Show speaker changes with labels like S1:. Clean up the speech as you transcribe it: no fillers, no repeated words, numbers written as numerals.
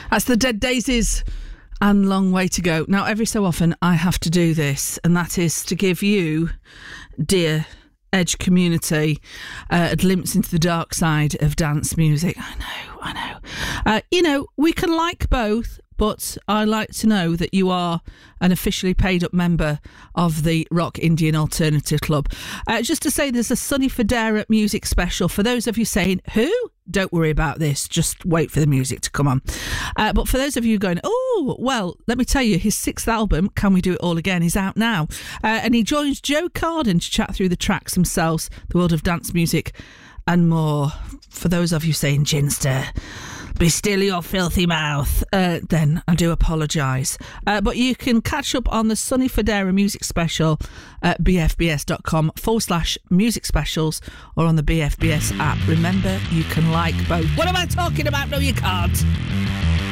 S1: That's the Dead Daisies and Long Way to Go. Now, every so often I have to do this, and that is to give you, dear Edge community, a glimpse into the dark side of dance music. I know. We can like both, but I like to know that you are an officially paid up member of the Rock Indian Alternative Club. Just to say, there's a Sonny Fodera music special. For those of you saying, who? Don't worry about this. Just wait for the music to come on. But for those of you going, oh, well, let me tell you, his 6th album, Can We Do It All Again, is out now. And he joins Joe Carden to chat through the tracks themselves, the world of dance music and more. For those of you saying, Ginster, be still your filthy mouth, then I do apologise. But you can catch up on the Sonny Fodera music special at bfbs.com/music specials or on the BFBS app. Remember, you can like both. What am I talking about? No, you can't.